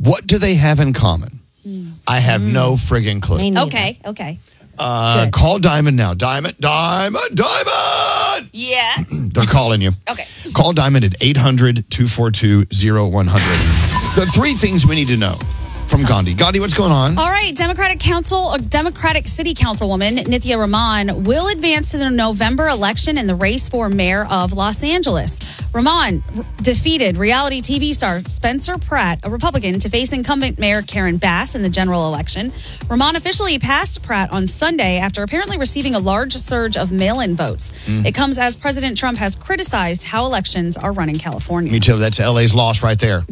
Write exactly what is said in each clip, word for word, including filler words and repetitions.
What do they have in common? Mm. I have mm. no friggin' clue. Okay, okay. Uh, call Diamond now. Diamond, Diamond, Diamond! Yeah. They're calling you. Okay. Call Diamond at eight hundred, two four two, oh one hundred. There are three things we need to know from Gandhi. Gandhi, what's going on? All right. Democratic Council, uh, Democratic City Councilwoman Nithya Raman will advance to the November election in the race for mayor of Los Angeles. Raman r- defeated reality T V star Spencer Pratt, a Republican, to face incumbent Mayor Karen Bass in the general election. Raman officially passed Pratt on Sunday after apparently receiving a large surge of mail-in votes. Mm. It comes as President Trump has criticized how elections are run in California. Me too. That's L A's loss right there.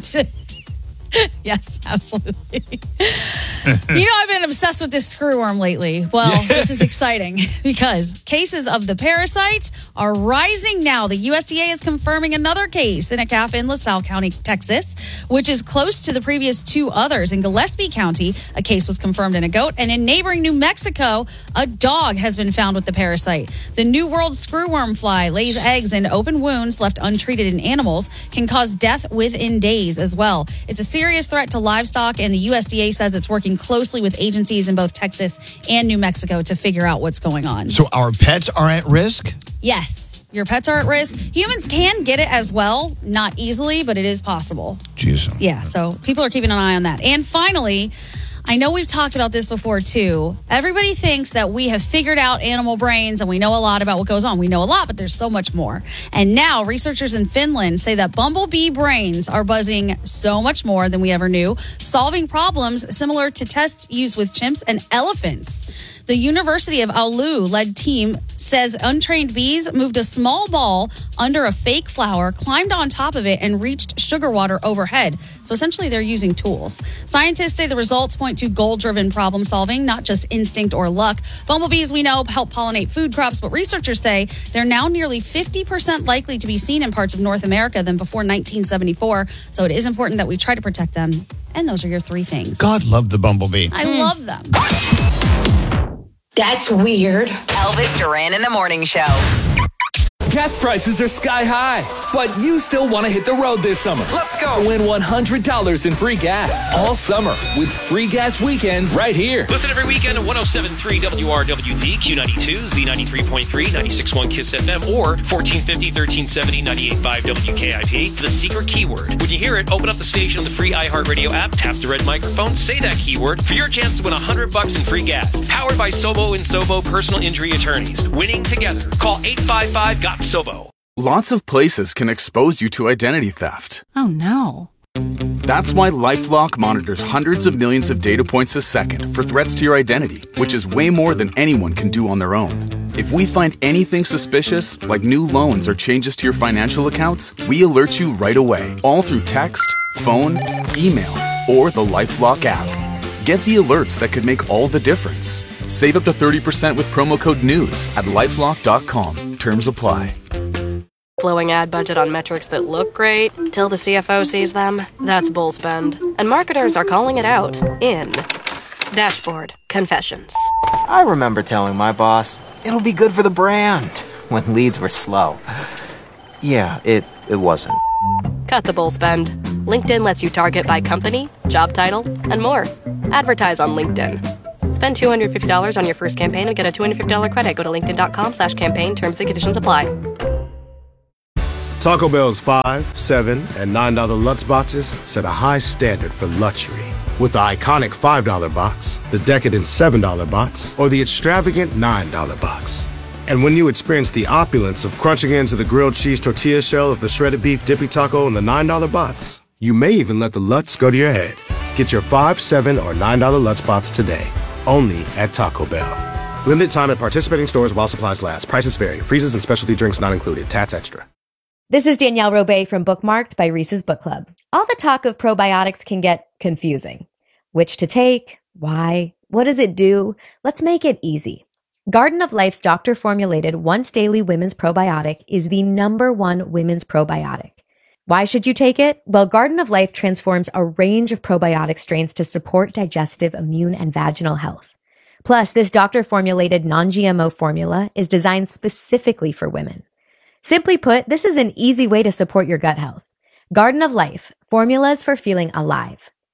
Yes, absolutely. You know, I've been obsessed with this screwworm lately. Well, yeah. This is exciting because cases of the parasite are rising now. The U S D A is confirming another case in a calf in LaSalle County, Texas, which is close to the previous two others. In Gillespie County, a case was confirmed in a goat. And in neighboring New Mexico, a dog has been found with the parasite. The New World screwworm fly lays eggs in open wounds left untreated in animals, can cause death within days as well. It's a serious threat to livestock, and the U S D A says it's working closely with agencies in both Texas and New Mexico to figure out what's going on. So our pets are at risk? Yes. Your pets are at risk. Humans can get it as well, not easily, but it is possible. Jeez. Yeah, so people are keeping an eye on that. And finally, I know we've talked about this before, too. Everybody thinks that we have figured out animal brains and we know a lot about what goes on. We know a lot, but there's so much more. And now researchers in Finland say that bumblebee brains are buzzing so much more than we ever knew, solving problems similar to tests used with chimps and elephants. The University of Oulu-led team says untrained bees moved a small ball under a fake flower, climbed on top of it, and reached sugar water overhead. So essentially, they're using tools. Scientists say the results point to goal-driven problem solving, not just instinct or luck. Bumblebees, we know, help pollinate food crops, but researchers say they're now nearly fifty percent likely to be seen in parts of North America than before nineteen seventy-four. So it is important that we try to protect them. And those are your three things. God love the bumblebee. I mm. love them. That's weird. Elvis Duran in the Morning Show. Gas prices are sky high, but you still want to hit the road this summer. Let's go. Win one hundred dollars in free gas all summer with free gas weekends right here. Listen every weekend at one oh seven point three W R W D, Q ninety-two, Z ninety-three point three, ninety-six point one KISS F M, or fourteen fifty, thirteen seventy, ninety-eight point five W K I P. The secret keyword. When you hear it, open up the station on the free iHeartRadio app, tap the red microphone, say that keyword for your chance to win one hundred bucks in free gas. Powered by Sobo and Sobo Personal Injury Attorneys. Winning together. Call eight five five, G O T, Sobo. Lots of places can expose you to identity theft. Oh, no. That's why LifeLock monitors hundreds of millions of data points a second for threats to your identity, which is way more than anyone can do on their own. If we find anything suspicious, like new loans or changes to your financial accounts, we alert you right away, all through text, phone, email, or the LifeLock app. Get the alerts that could make all the difference. Save up to thirty percent with promo code NEWS at lifelock dot com. Terms apply. Blowing ad budget on metrics that look great till the C F O sees them. That's bull spend. And marketers are calling it out in Dashboard Confessions. I remember telling my boss, it'll be good for the brand, when leads were slow. Yeah, it, it wasn't. Cut the bull spend. LinkedIn lets you target by company, job title, and more. Advertise on LinkedIn. Spend two hundred fifty dollars on your first campaign and get a two hundred fifty dollars credit. Go to linkedin.com slash campaign. Terms and conditions apply. Taco Bell's five, seven, and nine dollar Lutz boxes set a high standard for luxury. With the iconic five dollar box, the decadent seven dollar box, or the extravagant nine dollar box. And when you experience the opulence of crunching into the grilled cheese tortilla shell of the shredded beef dippy taco in the nine dollar box, you may even let the Lutz go to your head. Get your five, seven, or nine dollar Lutz box today, only at Taco Bell. Limited time at participating stores while supplies last. Prices vary. Freezes and specialty drinks not included. Tats extra. This is Danielle Robay from Bookmarked by Reese's Book Club. All the talk of probiotics can get confusing. Which to take? Why? What does it do? Let's make it easy. Garden of Life's doctor-formulated once-daily women's probiotic is the number one women's probiotic. Why should you take it? Well, Garden of Life transforms a range of probiotic strains to support digestive, immune, and vaginal health. Plus, this doctor-formulated non-G M O formula is designed specifically for women. Simply put, this is an easy way to support your gut health. Garden of Life, formulas for feeling alive.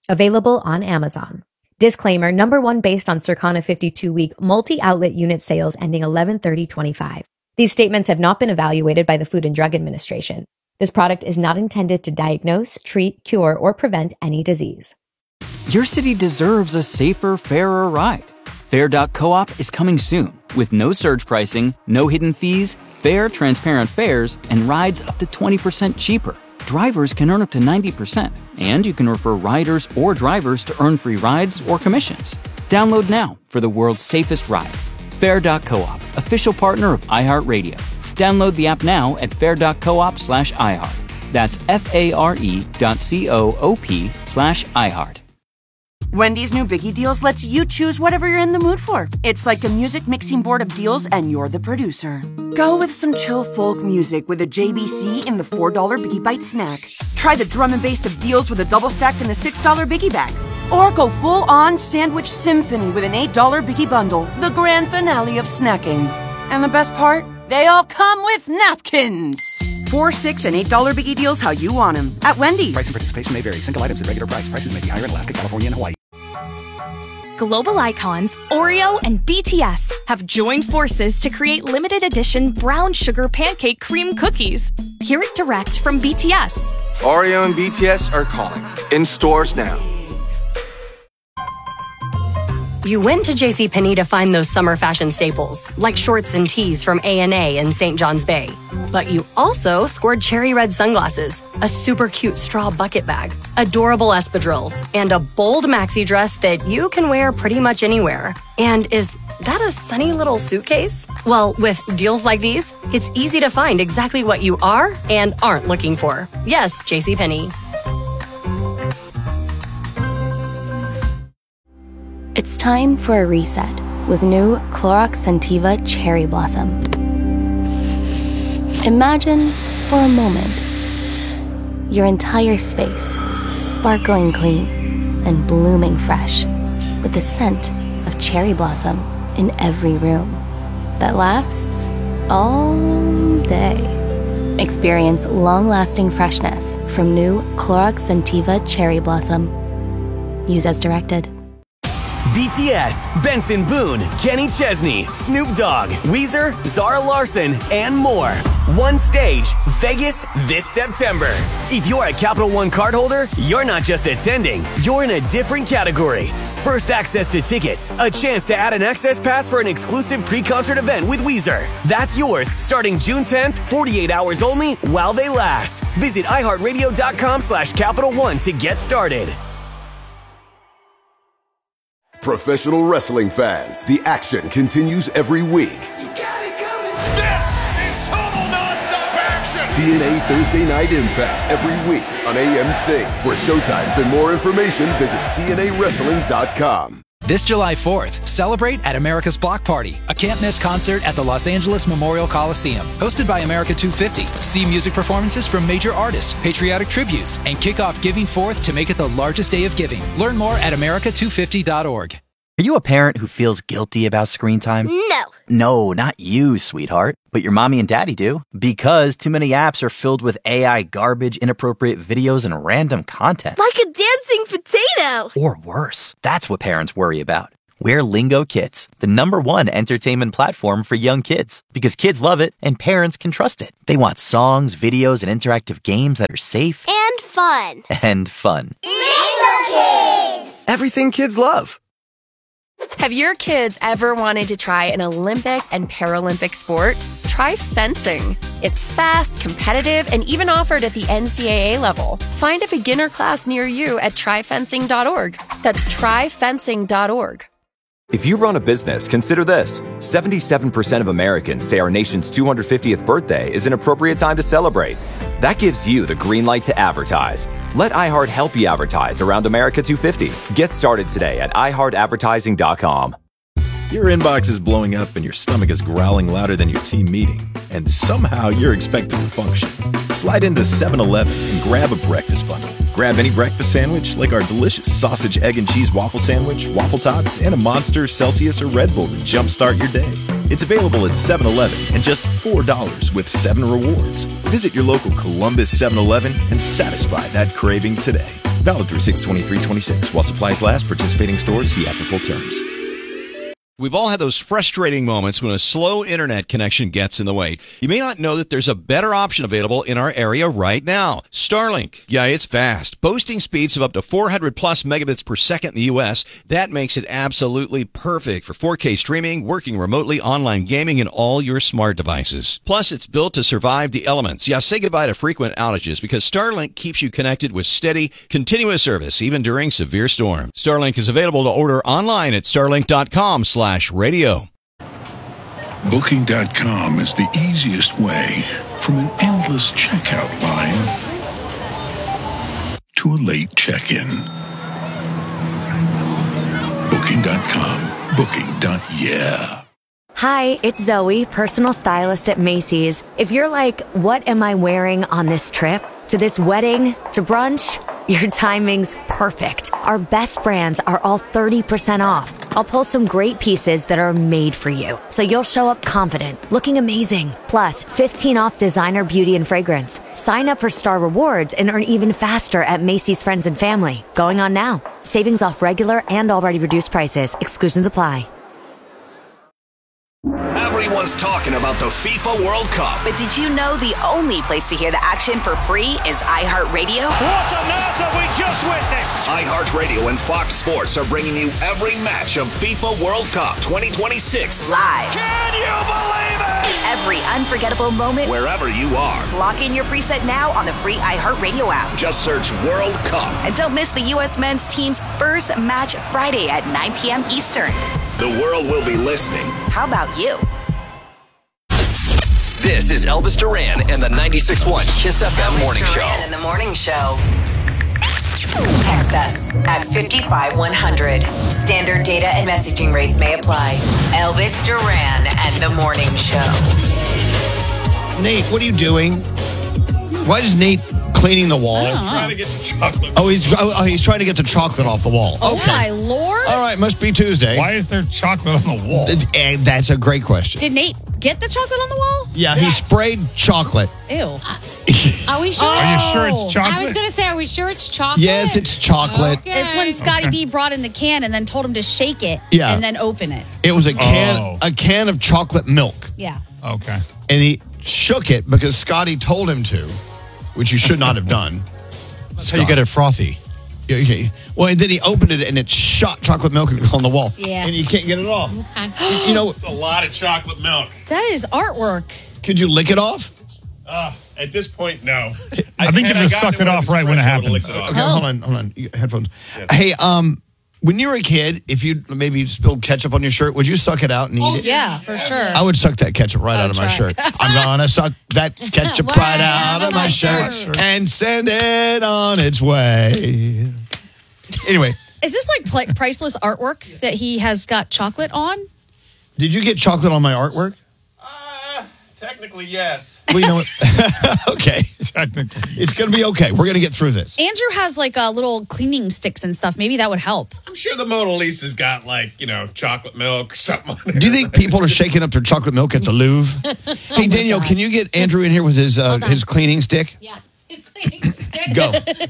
Available on Amazon. Disclaimer, number one based on Circana fifty-two week multi-outlet unit sales ending eleven thirty twenty-five. These statements have not been evaluated by the Food and Drug Administration. This product is not intended to diagnose, treat, cure, or prevent any disease. Your city deserves a safer, fairer ride. Fair dot coop is coming soon with no surge pricing, no hidden fees, fair, transparent fares, and rides up to twenty percent cheaper. Drivers can earn up to ninety percent, and you can refer riders or drivers to earn free rides or commissions. Download now for the world's safest ride. Fair dot coop, official partner of iHeartRadio. Download the app now at fair dot coop slash iHeart. That's F-A-R-E dot C-O-O-P slash iHeart. Wendy's new Biggie Deals lets you choose whatever you're in the mood for. It's like a music mixing board of deals, and you're the producer. Go with some chill folk music with a J B C in the four dollar Biggie Bite snack. Try the drum and bass of deals with a double stack in the six dollar Biggie Bag. Or go full-on sandwich symphony with an eight dollar Biggie Bundle, the grand finale of snacking. And the best part? They all come with napkins. Four, six, and eight dollar Biggie Deals how you want them at Wendy's. Price and participation may vary. Single items at regular price. Prices may be higher in Alaska, California, and Hawaii. Global icons Oreo and B T S have joined forces to create limited edition brown sugar pancake cream cookies. Hear it direct from B T S. Oreo and B T S are calling. In stores now. You went to JCPenney to find those summer fashion staples, like shorts and tees from A and A in Saint John's Bay. But you also scored cherry red sunglasses, a super cute straw bucket bag, adorable espadrilles, and a bold maxi dress that you can wear pretty much anywhere. And is that a sunny little suitcase? Well, with deals like these, it's easy to find exactly what you are and aren't looking for. Yes, JCPenney. It's time for a reset with new Clorox Scentiva Cherry Blossom. Imagine, for a moment, your entire space sparkling clean and blooming fresh with the scent of cherry blossom in every room that lasts all day. Experience long-lasting freshness from new Clorox Scentiva Cherry Blossom. Use as directed. B T S, Benson Boone, Kenny Chesney, Snoop Dogg, Weezer, Zara Larson, and more. One stage, Vegas this September. If you're a Capital One cardholder, you're not just attending, you're in a different category. First access to tickets, a chance to add an access pass for an exclusive pre-concert event with Weezer. That's yours starting June tenth, forty-eight hours only while they last. Visit iHeartRadio.com slash Capital One to get started. Professional wrestling fans, the action continues every week. You got it coming. This is total nonstop action. T N A Thursday Night Impact every week on A M C. For showtimes and more information, visit T N A wrestling dot com. This July fourth, celebrate at America's Block Party, a can't-miss concert at the Los Angeles Memorial Coliseum. Hosted by America two fifty. See music performances from major artists, patriotic tributes, and kick off Giving Fourth to make it the largest day of giving. Learn more at America two fifty dot org. Are you a parent who feels guilty about screen time? No. No, not you, sweetheart. But your mommy and daddy do. Because too many apps are filled with A I garbage, inappropriate videos, and random content. Like a dancing potato. Or worse. That's what parents worry about. We're Lingo Kids, the number one entertainment platform for young kids. Because kids love it and parents can trust it. They want songs, videos, and interactive games that are safe. And fun. And fun. Lingo Kids! Everything kids love. Have your kids ever wanted to try an Olympic and Paralympic sport? Try fencing. It's fast, competitive, and even offered at the N C double A level. Find a beginner class near you at try fencing dot org. That's try fencing dot org. If you run a business, consider this. seventy-seven percent of Americans say our nation's two hundred fiftieth birthday is an appropriate time to celebrate. That gives you the green light to advertise. Let iHeart help you advertise around America two fifty. Get started today at i heart advertising dot com. Your inbox is blowing up and your stomach is growling louder than your team meeting. And somehow you're expected to function. Slide into seven eleven and grab a breakfast bundle. Grab any breakfast sandwich like our delicious sausage, egg, and cheese waffle sandwich, waffle tots, and a Monster, Celsius, or Red Bull to jumpstart your day. It's available at seven eleven and just four dollars with seven rewards. Visit your local Columbus seven eleven and satisfy that craving today. Valid through six twenty-three twenty-six. While supplies last, participating stores see app for full terms. We've all had those frustrating moments when a slow internet connection gets in the way. You may not know that there's a better option available in our area right now. Starlink. Yeah, it's fast. Boasting speeds of up to four hundred plus megabits per second in the U S. That makes it absolutely perfect for four K streaming, working remotely, online gaming, and all your smart devices. Plus, it's built to survive the elements. Yeah, say goodbye to frequent outages because Starlink keeps you connected with steady, continuous service, even during severe storms. Starlink is available to order online at starlink.com slash radio. Booking dot com is the easiest way from an endless checkout line to a late check-in. Booking dot com. Booking. Yeah. Hi, it's Zoe, personal stylist at Macy's. If you're like, what am I wearing on this trip? To this wedding? To brunch? Your timing's perfect. Our best brands are all thirty percent off. I'll pull some great pieces that are made for you, so you'll show up confident, looking amazing. Plus, fifteen off designer beauty and fragrance. Sign up for Star Rewards and earn even faster at Macy's Friends and Family. Going on now. Savings off regular and already reduced prices. Exclusions apply. Everyone's talking about the FIFA World Cup. But did you know the only place to hear the action for free is iHeartRadio? What on earth have we just witnessed? iHeartRadio and Fox Sports are bringing you every match of FIFA World Cup twenty twenty-six live. Can you believe it? Every unforgettable moment, wherever you are. Lock in your preset now on the free iHeartRadio app. Just search World Cup. And don't miss the U S men's team's first match Friday at nine p.m. Eastern. The world will be listening. How about you? This is Elvis Duran and the ninety-six point one Kiss F M Elvis Morning Duran Show. In the morning show. Text us at fifty-five one hundred. Standard data and messaging rates may apply. Elvis Duran and the morning show. Nate, what are you doing? Why is Nate cleaning the wall? I'm trying to get the chocolate. Oh, he's oh, he's trying to get the chocolate off the wall. Oh, Okay. my Lord. All right, must be Tuesday. Why is there chocolate on the wall? And that's a great question. Did Nate get the chocolate on the wall? Yeah, he sprayed chocolate. Ew. Are we sure? Are you sure it's chocolate? I was going to say, are we sure it's chocolate? Yes, it's chocolate. Okay. It's when Scotty Okay. B brought in the can and then told him to shake it Yeah. and then open it. It was a can Oh. a can of chocolate milk. Yeah. Okay. And he shook it because Scotty told him to, which he should not have done. That's how you get it frothy. Yeah, okay. Well, and then he opened it and it shot chocolate milk on the wall. Yeah. And you can't get it off. Okay. You know, It's a lot of chocolate milk. That is artwork. could you lick it off? Uh, at this point, no. I think you Had I just gotten suck it one off of right when it espresso, I would've happens. licked it off. Okay, hold on, hold on. You got headphones. Hey, um, when you were a kid, if you maybe spilled ketchup on your shirt, would you suck it out and eat Oh, it? yeah, for sure. I would suck that ketchup right I out of would my try. shirt. I'm gonna suck that ketchup right out of my shirt and send it on its way. Anyway, Is this like pl- priceless artwork that he has got chocolate on? did you get chocolate on my artwork? Uh, technically, yes. Well, you know what? Okay. Technically. It's going to be okay. We're going to get through this. Andrew has like a little cleaning sticks and stuff. Maybe that would help. I'm sure the Mona Lisa's got, like, you know, chocolate milk or something on it. Do you think people are shaking up their chocolate milk at the Louvre? Hey, Daniel, can you get Andrew in here with his uh, his cleaning stick? Yeah. His cleaning stick. Go. Andrew, we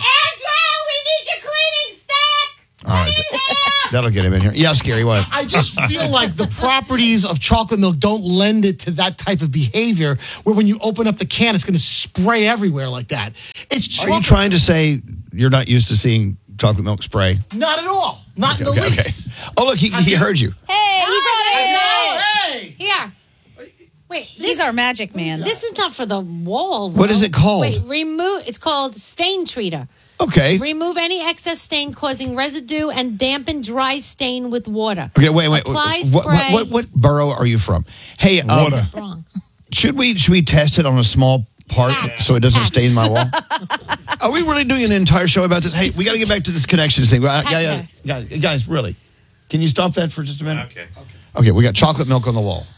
need your cleaning stick. All right. That'll get him in here. Yeah, Scary, what? I just feel like the properties of chocolate milk don't lend it to that type of behavior where when you open up the can, it's going to spray everywhere like that. It's Are chocolate. you trying to say you're not used to seeing chocolate milk spray? Not at all. Not Okay, in the okay, least. okay. Oh, look, he, he heard you. Hey, he brought it. Hey. Here. Wait, He's our magic man. This is not for the wall. What though. is it called? Wait, remove. It's called Stain Treater. Okay. Remove any excess stain causing residue and dampen dry stain with water. Okay, wait, wait. Apply what, spray. what, what, what borough are you from? Hey, um, Water. should we should we test it on a small part so it doesn't stain my wall? Are we really doing an entire show about this? Hey, we got to get back to this connections thing. Uh, yeah, yeah, yeah, guys, really. Can you stop that for just a minute? Okay. Okay, we got chocolate milk on the wall.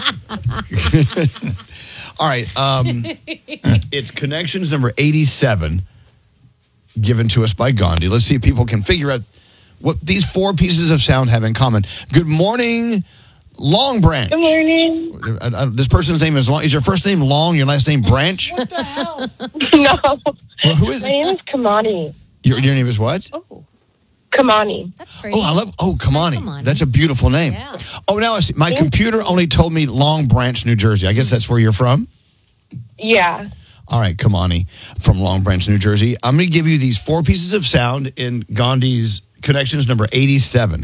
All right. Um, it's connections number eighty-seven, given to us by Gandhi. Let's see if people can figure out what these four pieces of sound have in common. Good morning, Long Branch. Good morning. Uh, uh, this person's name is Long. Is your first name Long? Your last name Branch? What the hell? No. Well, who is My name is Kamani. Your, your name is what? Oh, Kamani. that's pretty. Oh, I love. Oh, Kamani. Kamani. That's a beautiful name. Yeah. Oh, now I see. My computer only told me Long Branch, New Jersey. I guess that's where you're from. Yeah. All right, Kamani from Long Branch, New Jersey. I'm going to give you these four pieces of sound in Gandhi's Connections number eighty-seven.